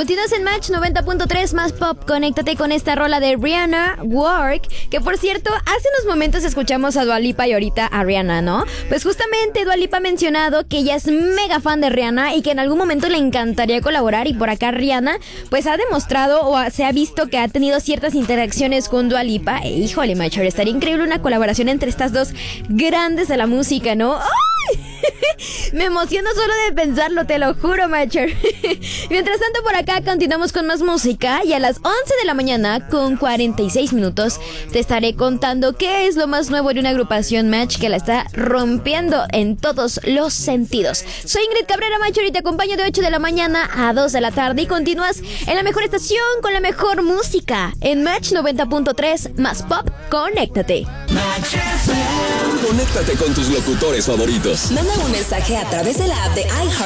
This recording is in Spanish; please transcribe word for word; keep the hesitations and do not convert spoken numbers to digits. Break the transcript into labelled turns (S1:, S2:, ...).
S1: Continúas en Match noventa punto tres más pop. Conéctate con esta rola de Rihanna, Work. Que por cierto, hace unos momentos escuchamos a Dua Lipa y ahorita a Rihanna, ¿no? Pues justamente Dua Lipa ha mencionado que ella es mega fan de Rihanna y que en algún momento le encantaría colaborar. Y por acá Rihanna pues ha demostrado o se ha visto que ha tenido ciertas interacciones con Dua Lipa. E híjole, Macher, estaría increíble una colaboración entre estas dos grandes de la música, ¿no? ¡Ay! Me emociono solo de pensarlo, te lo juro, Macher. Mientras tanto, por acá continuamos con más música y a las once de la mañana con cuarenta y seis minutos te estaré contando qué es lo más nuevo de una agrupación, Match, que la está rompiendo en todos los sentidos. Soy Ingrid Cabrera, Macher, y te acompaño de ocho de la mañana a dos de la tarde y continúas en la mejor estación con la mejor música en Match noventa punto tres más pop. Conéctate.
S2: Conéctate con tus locutores favoritos.
S3: Manda un mensaje a través de la app de iHeart